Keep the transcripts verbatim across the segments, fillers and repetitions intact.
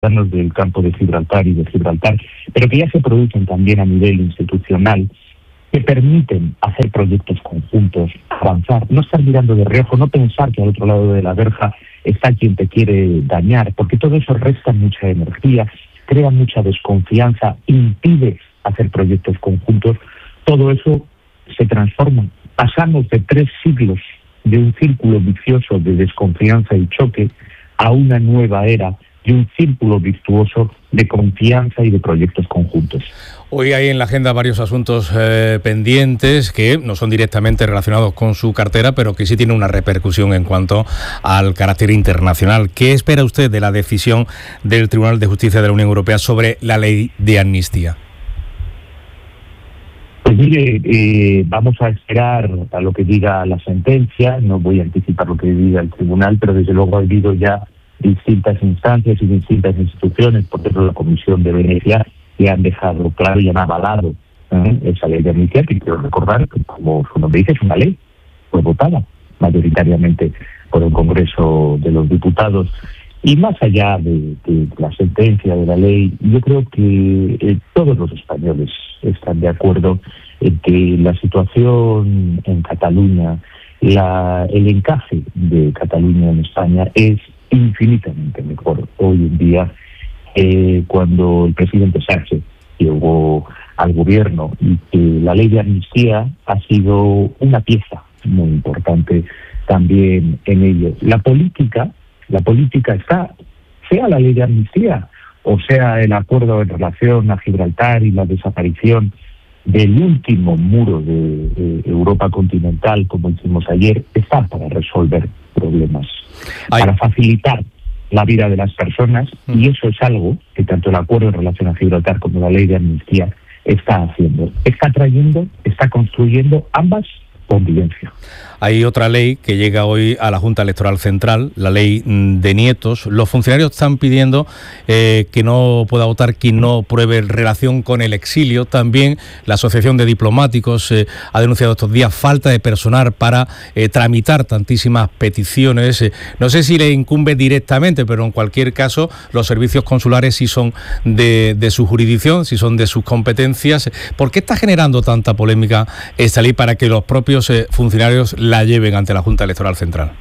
del campo de Gibraltar y de Gibraltar, pero que ya se producen también a nivel institucional, que permiten hacer proyectos conjuntos, avanzar, no estar mirando de reojo, no pensar que al otro lado de la verja está quien te quiere dañar, porque todo eso resta mucha energía, crea mucha desconfianza, impide hacer proyectos conjuntos. Todo eso se transforma. Pasamos de tres siglos de un círculo vicioso de desconfianza y choque a una nueva era de un círculo virtuoso de confianza y de proyectos conjuntos. Hoy hay en la agenda varios asuntos eh, pendientes que no son directamente relacionados con su cartera, pero que sí tienen una repercusión en cuanto al carácter internacional. ¿Qué espera usted de la decisión del Tribunal de Justicia de la Unión Europea sobre la ley de amnistía? Pues mire, eh, vamos a esperar a lo que diga la sentencia. No voy a anticipar lo que diga el tribunal, pero desde luego ha habido ya distintas instancias y distintas instituciones, por ejemplo la Comisión de Venecia, que han dejado claro y han avalado ¿eh? esa ley de amnistía, que quiero recordar que, como su nombre dice, es una ley, fue votada mayoritariamente por el Congreso de los Diputados. Y más allá de, de la sentencia de la ley, yo creo que eh, todos los españoles están de acuerdo en que la situación en Cataluña, la, el encaje de Cataluña en España es infinitamente mejor hoy en día eh, cuando el presidente Sánchez llegó al gobierno, y que la ley de amnistía ha sido una pieza muy importante también en ello. La política, la política está, sea la ley de amnistía o sea el acuerdo en relación a Gibraltar y la desaparición del último muro de, de Europa continental, como hicimos ayer, está para resolver problemas, Ay. para facilitar la vida de las personas, mm. y eso es algo que tanto el acuerdo en relación a Gibraltar como la ley de amnistía está haciendo. Está trayendo, está construyendo ambas convivencia. Hay otra ley que llega hoy a la Junta Electoral Central, la ley de nietos. Los funcionarios están pidiendo eh, que no pueda votar quien no pruebe relación con el exilio. También la Asociación de Diplomáticos eh, ha denunciado estos días falta de personal para eh, tramitar tantísimas peticiones. Eh, no sé si le incumbe directamente, pero en cualquier caso los servicios consulares sí son de, de su jurisdicción, sí son de sus competencias. ¿Por qué está generando tanta polémica esta ley para que los propios eh, funcionarios la lleven ante la Junta Electoral Central?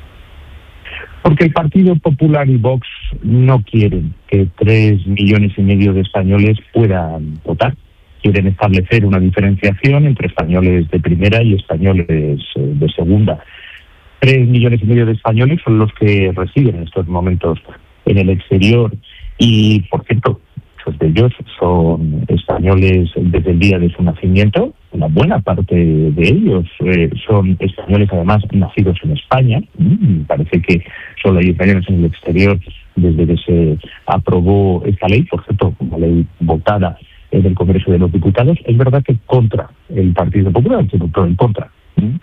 Porque el Partido Popular y Vox no quieren que tres millones y medio de españoles puedan votar. Quieren establecer una diferenciación entre españoles de primera y españoles eh, de segunda. Tres millones y medio de españoles son los que residen en estos momentos en el exterior y, por cierto, muchos de ellos son españoles desde el día de su nacimiento. Una buena parte de ellos eh, son españoles, además, nacidos en España. Mm, parece que solo hay españoles en el exterior desde que se aprobó esta ley, por cierto, una ley votada en el Congreso de los Diputados. Es verdad que contra el Partido Popular, se votó en contra. Mm.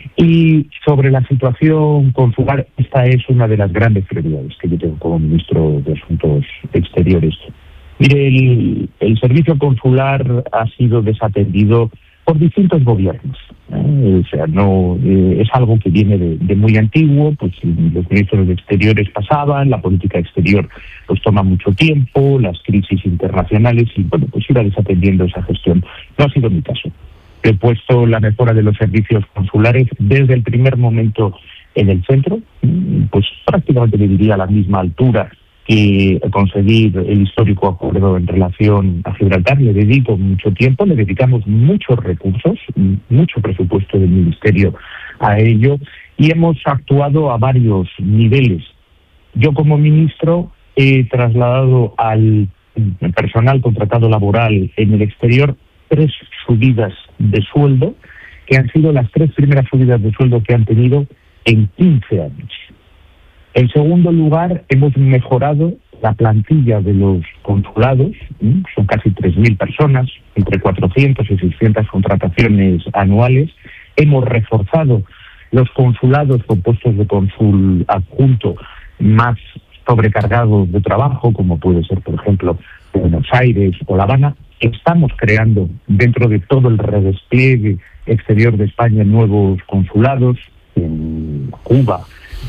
Y sobre la situación consular, esta es una de las grandes prioridades que yo tengo como ministro de Asuntos Exteriores. Mire, el, el servicio consular ha sido desatendido por distintos gobiernos. ¿eh? O sea, no eh, es algo que viene de, de muy antiguo, pues los ministros de Exteriores pasaban, la política exterior pues toma mucho tiempo, las crisis internacionales, y bueno, pues iba desatendiendo esa gestión. No ha sido mi caso. He puesto la mejora de los servicios consulares desde el primer momento en el centro, pues prácticamente le diría a la misma altura que conseguir el histórico acuerdo en relación a Gibraltar. Le dedico mucho tiempo, le dedicamos muchos recursos, mucho presupuesto del Ministerio a ello, y hemos actuado a varios niveles. Yo como ministro he trasladado al personal contratado laboral en el exterior tres subidas de sueldo, que han sido las tres primeras subidas de sueldo que han tenido en quince años. En segundo lugar, hemos mejorado la plantilla de los consulados, ¿sí? Son casi tres mil personas, entre cuatrocientas y seiscientas contrataciones anuales. Hemos reforzado los consulados con puestos de cónsul adjunto más sobrecargados de trabajo, como puede ser, por ejemplo, Buenos Aires o La Habana. Estamos creando, dentro de todo el redespliegue exterior de España, nuevos consulados en Cuba,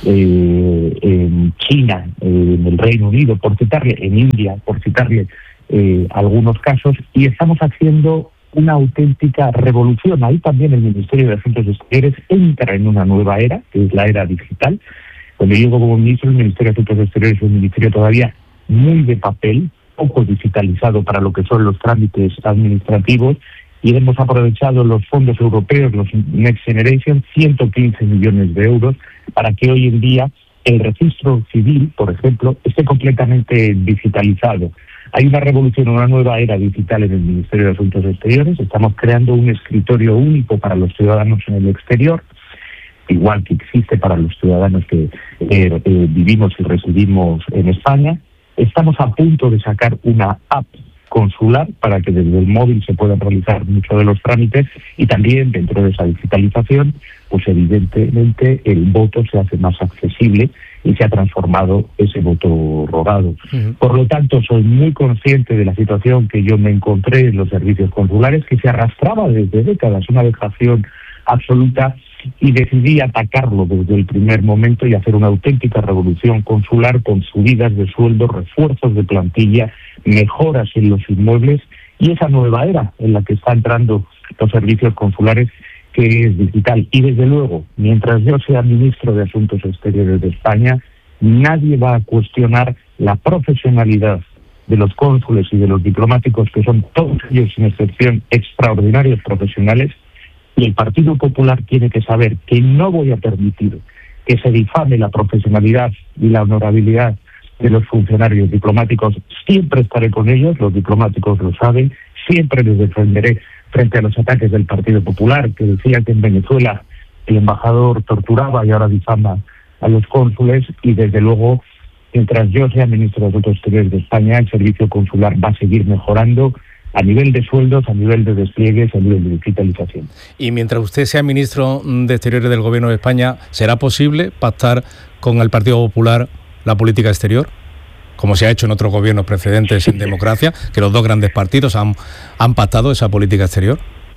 eh, en China, eh, en el Reino Unido, por citarle, en India, por citarle eh, algunos casos, y estamos haciendo una auténtica revolución. Ahí también el Ministerio de Asuntos Exteriores entra en una nueva era, que es la era digital. Cuando yo llego como ministro, el Ministerio de Asuntos Exteriores es un ministerio todavía muy de papel, poco digitalizado para lo que son los trámites administrativos, y hemos aprovechado los fondos europeos, los Next Generation, ciento quince millones de euros, para que hoy en día el registro civil, por ejemplo, esté completamente digitalizado. Hay una revolución, una nueva era digital en el Ministerio de Asuntos Exteriores. Estamos creando un escritorio único para los ciudadanos en el exterior, igual que existe para los ciudadanos que eh, eh, vivimos y residimos en España. Estamos a punto de sacar una app consular para que desde el móvil se puedan realizar muchos de los trámites, y también dentro de esa digitalización, pues evidentemente el voto se hace más accesible y se ha transformado ese voto rogado. Uh-huh. Por lo tanto, soy muy consciente de la situación que yo me encontré en los servicios consulares, que se arrastraba desde décadas, una dejación absoluta, y decidí atacarlo desde el primer momento y hacer una auténtica revolución consular con subidas de sueldo, refuerzos de plantilla, mejoras en los inmuebles y esa nueva era en la que están entrando los servicios consulares, que es digital. Y desde luego, mientras yo sea ministro de Asuntos Exteriores de España, nadie va a cuestionar la profesionalidad de los cónsules y de los diplomáticos, que son todos ellos sin excepción extraordinarios profesionales. Y el Partido Popular tiene que saber que no voy a permitir que se difame la profesionalidad y la honorabilidad de los funcionarios diplomáticos. Siempre estaré con ellos, los diplomáticos lo saben, siempre les defenderé frente a los ataques del Partido Popular, que decía que en Venezuela el embajador torturaba y ahora difama a los cónsules, y desde luego, mientras yo sea ministro de Asuntos Exteriores de España, el servicio consular va a seguir mejorando a nivel de sueldos, a nivel de despliegues, a nivel de digitalización. Y mientras usted sea ministro de Exteriores del Gobierno de España, ¿será posible pactar con el Partido Popular la política exterior, como se ha hecho en otros gobiernos precedentes en democracia, que los dos grandes partidos han, han pactado esa política exterior?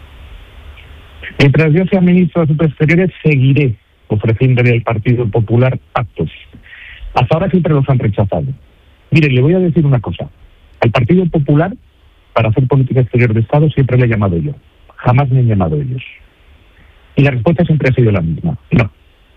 Mientras yo sea ministro de Asuntos Exteriores, seguiré ofreciéndole al Partido Popular pactos. Hasta ahora siempre los han rechazado. Mire, le voy a decir una cosa. Al Partido Popular, para hacer política exterior de Estado, siempre le he llamado yo. Jamás me han llamado ellos. Y la respuesta siempre ha sido la misma. No.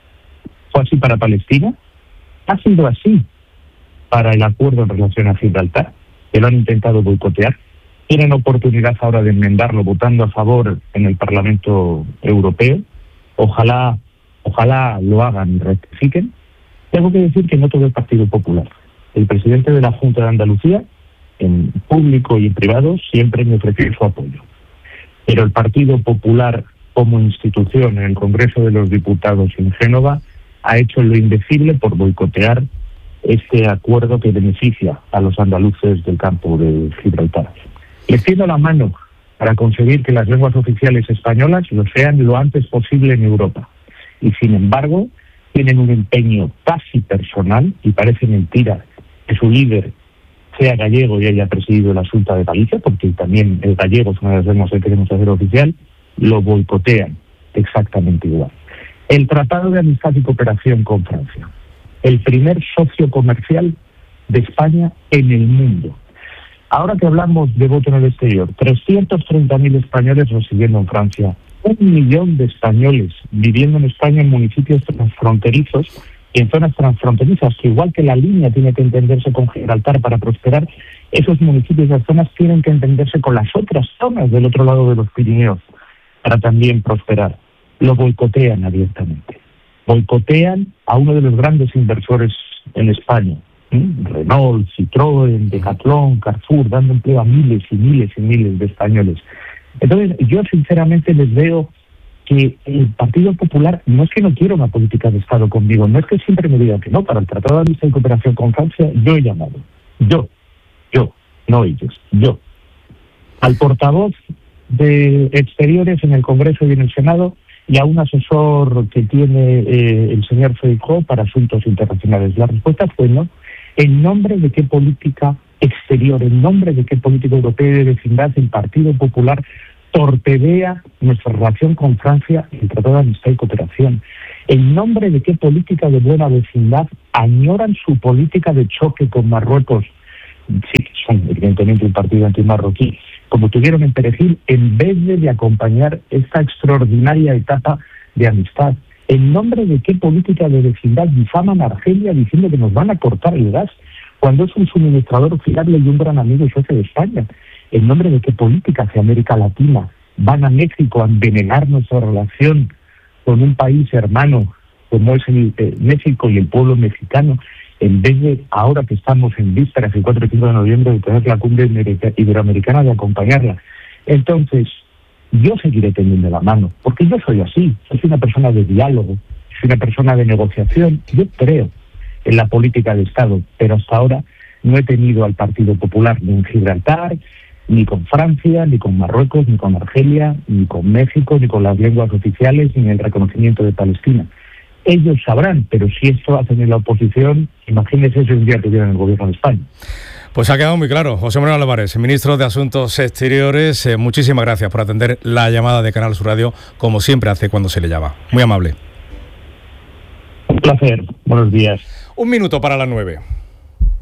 Fue así para Palestina. Ha sido así para el acuerdo en relación a Gibraltar, que lo han intentado boicotear. Tienen oportunidad ahora de enmendarlo votando a favor en el Parlamento Europeo. Ojalá, ojalá lo hagan y rectifiquen. Tengo que decir que no todo el Partido Popular. El presidente de la Junta de Andalucía, en público y en privado, siempre me ofreció su apoyo. Pero el Partido Popular, como institución en el Congreso de los Diputados en Génova, ha hecho lo indecible por boicotear este acuerdo que beneficia a los andaluces del campo de Gibraltar. Les tiendo la mano para conseguir que las lenguas oficiales españolas lo sean lo antes posible en Europa. Y sin embargo, tienen un empeño casi personal, y parece mentira que su líder sea gallego y haya presidido la Xunta de Galicia, porque también el gallego es una de las lenguas que queremos hacer oficial, lo boicotean exactamente igual. El Tratado de Amistad y Cooperación con Francia, el primer socio comercial de España en el mundo. Ahora que hablamos de voto en el exterior, trescientos treinta mil españoles residiendo en Francia, un millón de españoles viviendo en España en municipios transfronterizos, en zonas transfronterizas, que igual que la línea tiene que entenderse con Gibraltar para prosperar, esos municipios y las zonas tienen que entenderse con las otras zonas del otro lado de los Pirineos para también prosperar. Lo boicotean abiertamente. Boicotean a uno de los grandes inversores en España, ¿eh? Renault, Citroën, Decathlon, Carrefour, dando empleo a miles y miles y miles de españoles. Entonces, yo sinceramente les veo que el Partido Popular no es que no quiera una política de Estado conmigo, no es que siempre me digan que no. Para el Tratado de Amistad y Cooperación con Francia, yo he llamado. Yo, yo, no ellos, yo. Al portavoz de Exteriores en el Congreso y en el Senado, y a un asesor que tiene eh, el señor Feijóo para asuntos internacionales. La respuesta fue no. ¿En nombre de qué política exterior, en nombre de qué política europea y de vecindad el Partido Popular torpedea nuestra relación con Francia y el Tratado de Amistad y Cooperación. ¿En nombre de qué política de buena vecindad añoran su política de choque con Marruecos? Sí, son evidentemente un partido antimarroquí, como tuvieron en Perejil, en vez de, de acompañar esta extraordinaria etapa de amistad. ¿En nombre de qué política de vecindad difaman a Argelia diciendo que nos van a cortar el gas cuando es un suministrador fiable y un gran amigo y socio de España? ¿En nombre de qué política hacia América Latina van a México a envenenar nuestra relación con un país hermano como es el, eh, México y el pueblo mexicano, en vez de, ahora que estamos en vísperas, el cuatro y cinco de noviembre, de tener la cumbre iberoamericana, de acompañarla? Entonces, yo seguiré teniendo la mano, porque yo soy así, soy una persona de diálogo, soy una persona de negociación, yo creo en la política de Estado, pero hasta ahora no he tenido al Partido Popular ni en Gibraltar, ni con Francia, ni con Marruecos, ni con Argelia, ni con México, ni con las lenguas oficiales, ni en el reconocimiento de Palestina. Ellos sabrán, pero si esto hacen en la oposición, imagínense si un día tuvieran el gobierno de España. Pues ha quedado muy claro. José Manuel Álvarez, ministro de Asuntos Exteriores, eh, muchísimas gracias por atender la llamada de Canal Sur Radio, como siempre hace cuando se le llama. Muy amable. Un placer. Buenos días. Un minuto para las nueve.